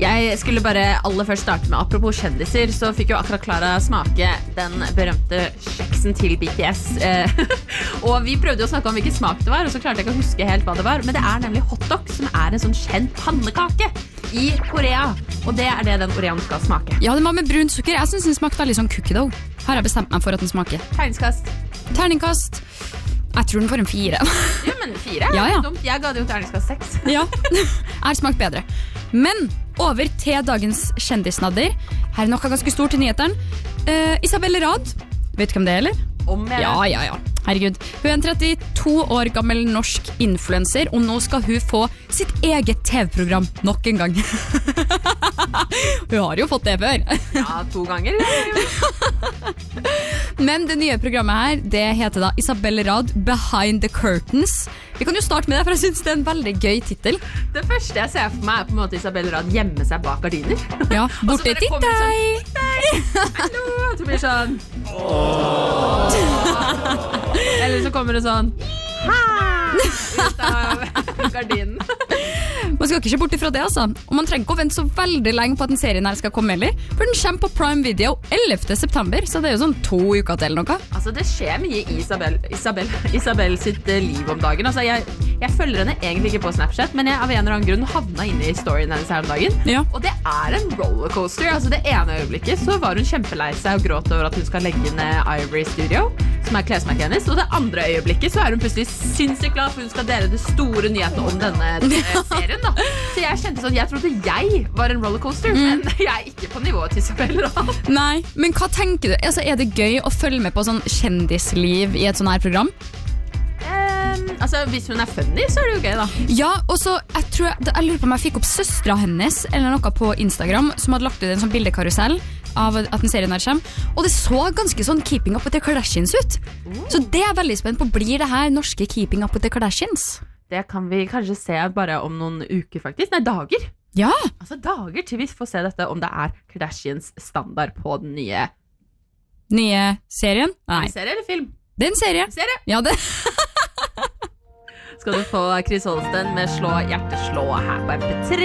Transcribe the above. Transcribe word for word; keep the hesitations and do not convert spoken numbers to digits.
Jeg skulle bare aller først starte med apropos kjendiser, så fikk jo akkurat Clara smake den berømte kjeksen til B T S. Og vi prøvde jo å snakke om hvilken smak det var, og så klarte jeg ikke å huske helt hva det var. Men det er nemlig hotdog, som er en sånn kjent pannekake i Korea. Og det er det den Oreoen skal smake. Ja, den var med brun sukker. Jeg synes den smakte veldig sånn cookie dough. Har jeg bestemt meg for at den smaker. Terningkast. Terningkast. Jeg tror den får en fire. Ja, men fire er ja, ja. dumt. Jeg ga det jo terningkast seks. Ja, er smakt bedre. Men over til dagens kjendisnadder. Her er noe ganske stort i nyheteren. Uh, Isabelle Rad. Vet du hvem det er, eller? Om jeg ja, ja, ja. Herregud. Hun er en trettito år gammel norsk influencer, og nå skal hun få sitt eget T V-program nok en gang. Hun har jo fått det før. Ja, to ganger. Men det nye programmet her, det heter da Isabelle Rad Behind the Curtains. Vi kan jo starte med det, for jeg synes det er en veldig gøy titel. Det første jeg ser for meg er på en måte Isabelle Rad gjemme seg bak gardiner. Ja, borte til deg. Sånn, hallo, så blir det sånn eller så kommer det sånn ut av gardinen. Man skal ikke se bort ifra det, altså. Og man trenger ikke å vente så veldig lenge på at den serien her skal komme heller, for den kommer på Prime Video ellevte september, så det er jo sånn to uker til noe. Altså, det skjer mye i Isabel, Isabel, Isabel sitt uh, liv om dagen. Altså, jeg, jeg følger henne egentlig ikke på Snapchat, men jeg av en eller annen grunn havna inne i storyen hennes her om dagen. Ja. Og det er en rollercoaster. Altså, det ene øyeblikket så var hun kjempelei seg og gråt over at hun skal legge ned Ivory Studio, som er klesmerket hennes, og det andre øyeblikket så er hun plutselig sinnssykt glad for hun skal dele det store nyheten om denne uh, serien da. Så jeg kjente sånn, jeg trodde jeg var en rollercoaster, mm. men jeg er ikke på nivået til Isabelle Rad. Nei, men hva tenker du? Altså, er det gøy å følge med på sånn kjendisliv i et sånn her program? Um, altså, hvis hun er funny, så er det jo gøy da. Ja, og så, jeg tror, jeg, jeg lurer på om jeg fikk opp søstra hennes, eller noe på Instagram, som hadde lagt ut en sånn bildekarusell av at den serien her kommer, og det så ganske sånn Keeping Up with the Kardashians ut. Uh. Så det er veldig spennende på, blir det her norske Keeping Up with the Kardashians? Det kan vi kanskje se bare om noen uker faktisk. Nei, dager. Ja. Altså dager til vi får se dette, om det er Kardashians standard på den nye... Nye serien? Nei. Er det serie eller film? Det er en serie. Serie? Ja, det. Skal du få Chris Holsten med Slå Hjerteslå her på M P tre.